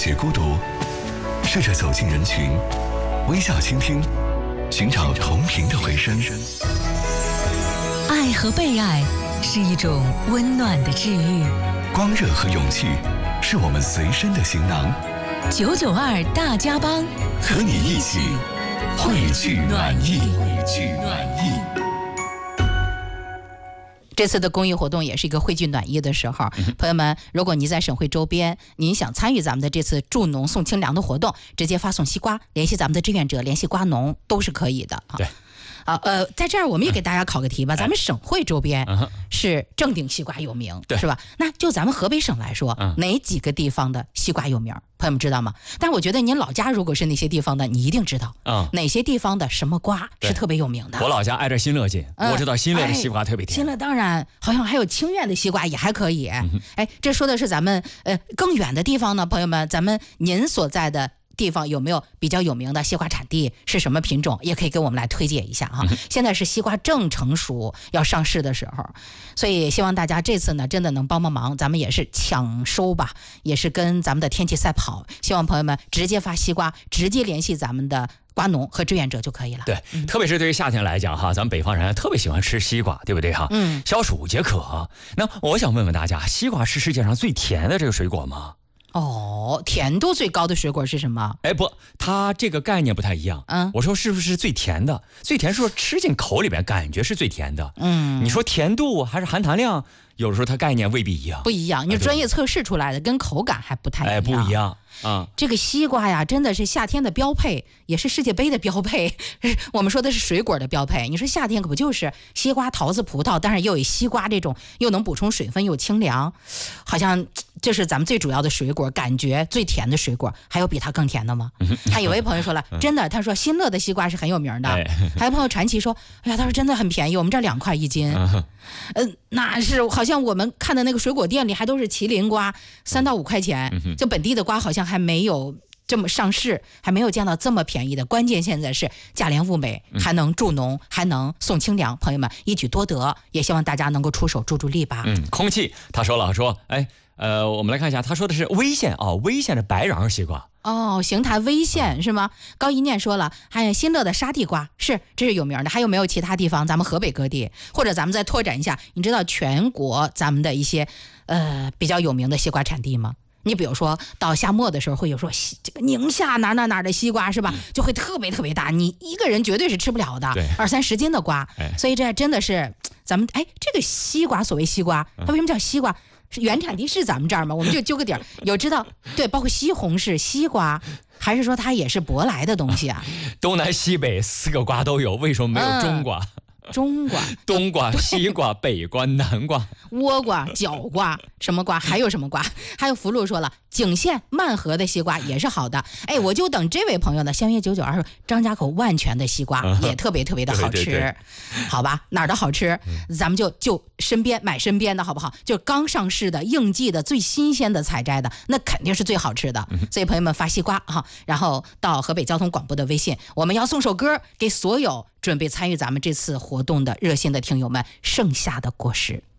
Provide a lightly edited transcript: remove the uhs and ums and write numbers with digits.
觉孤独，试着走进人群，微笑倾听，寻找同频的回声。 爱和被爱是一种温暖的治愈， 光热和勇气是我们随身的行囊。 992大家帮， 和你一起汇聚暖意，汇聚暖意。 这次的公益活动也是一个汇聚暖意的时候，朋友们，如果你在省会周边，您想参与咱们的这次助农送清凉的活动，直接发送西瓜，联系咱们的志愿者，联系瓜农都是可以的。 对。 在这儿我们也给大家考个题吧。咱们省会周边是正定西瓜有名，是吧？那就咱们河北省来说，哪几个地方的西瓜有名？朋友们知道吗？但是我觉得您老家如果是那些地方的，你一定知道，哪些地方的什么瓜是特别有名的。 我老家挨着新乐近，我知道新乐的西瓜特别甜。 新乐当然，好像还有清苑的西瓜也还可以。这说的是咱们更远的地方呢，朋友们，咱们您所在的地方有没有比较有名的西瓜产地，是什么品种，也可以给我们来推介一下哈。现在是西瓜正成熟要上市的时候，所以希望大家这次呢真的能帮忙，咱们也是抢收吧，也是跟咱们的天气赛跑，希望朋友们直接发西瓜，直接联系咱们的瓜农和志愿者就可以了。 对，特别是对于夏天来讲哈，咱们北方人特别喜欢吃西瓜，对不对哈？消暑解渴。那我想问问大家，西瓜是世界上最甜的这个水果吗？ 甜度最高的水果是什么？ 不，它这个概念不太一样。我说是不是最甜的？最甜是说吃进口里边感觉是最甜的。你说甜度还是含糖量，有的时候它概念未必一样。 不一样，你专业测试出来的跟口感还不太一样。 不一样。 这个西瓜呀，真的是夏天的标配，也是世界杯的标配。我们说的是水果的标配。你说夏天可不就是西瓜、桃子、葡萄，当然又有西瓜这种又能补充水分又清凉，好像这是咱们最主要的水果，感觉最甜的水果。还有比它更甜的吗？还有位朋友说了，真的，他说新乐的西瓜是很有名的。还有朋友传奇说，哎呀，他说真的很便宜，我们这2块1斤。那是好像我们看的那个水果店里还都是麒麟瓜3到5块钱，就本地的瓜好像还没有这么上市，还没有见到这么便宜的。关键现在是价廉物美，还能助农，还能送清凉，朋友们一举多得，也希望大家能够出手助助力吧。 空气他说了，说我们来看一下，他说的是微县微县的白瓤西瓜。 邢台微县是吗？高一念说了，还有新乐的沙地瓜，这是有名的。还有没有其他地方？咱们河北各地，或者咱们再拓展一下，你知道全国咱们的一些比较有名的西瓜产地吗？你比如说到夏末的时候，会有说这个宁夏哪的西瓜是吧，就会特别特别大，你一个人绝对是吃不了的，20-30斤的瓜。所以这真的是咱们这个西瓜，所谓西瓜，它为什么叫西瓜？是原产地是咱们这儿吗？我们就揪个底儿，有知道？对，包括西红柿、西瓜，还是说它也是舶来的东西啊？ 东南西北4个瓜都有，为什么没有中瓜？ 中瓜、 东瓜、西瓜、北瓜、南瓜、 倭瓜、角瓜，什么瓜？还有什么瓜？还有福禄说了，景县漫河的西瓜也是好的。我就等这位朋友呢，相约992说张家口万全的西瓜也特别特别的好吃。 对， 好吧，哪儿的好吃，咱们就身边买身边的好不好？就刚上市的、应季的、最新鲜的采摘的，那肯定是最好吃的。所以朋友们发西瓜然后到河北交通广播的微信，我们要送首歌给所有准备参与咱们这次活动的热心的听友们，盛夏的果实。